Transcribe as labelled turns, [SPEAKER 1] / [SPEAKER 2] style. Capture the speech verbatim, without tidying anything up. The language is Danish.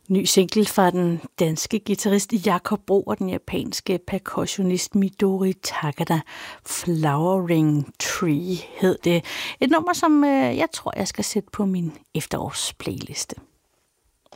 [SPEAKER 1] Ny single fra den danske guitarist Jakob Bro og den japanske percussionist Midori Takada. Flowering Tree hed det. Et nummer, som øh, jeg tror, jeg skal sætte på min efterårsplayliste.